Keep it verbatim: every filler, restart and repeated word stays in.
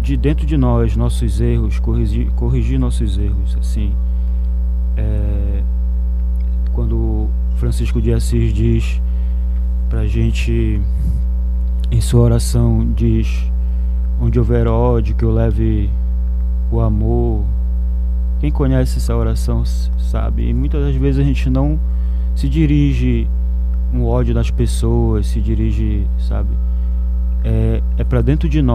de dentro de nós, nossos erros, corrigir, corrigir nossos erros, assim. É, quando Francisco de Assis diz pra gente, em sua oração, diz: onde houver ódio, que eu leve o amor. Quem conhece essa oração sabe. E muitas das vezes a gente não se dirige um ódio das pessoas, se dirige, sabe? É, é pra dentro de nós.